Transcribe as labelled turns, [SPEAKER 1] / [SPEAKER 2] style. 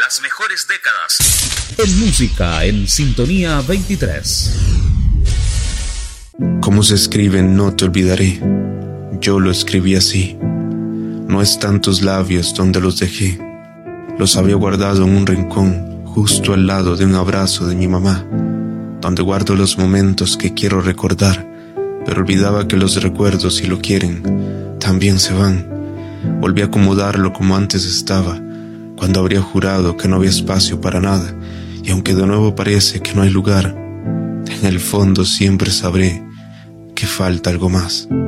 [SPEAKER 1] Las mejores décadas.
[SPEAKER 2] En música, en Sintonía 23.
[SPEAKER 3] ¿Cómo se escribe No te olvidaré? Yo lo escribí así. No están tus labios donde los dejé. Los había guardado en un rincón, justo al lado de un abrazo de mi mamá, donde guardo los momentos que quiero recordar, pero olvidaba que los recuerdos, si lo quieren, también se van. Volví a acomodarlo como antes estaba, cuando habría jurado que no había espacio para nada, y aunque de nuevo parece que no hay lugar, en el fondo siempre sabré que falta algo más.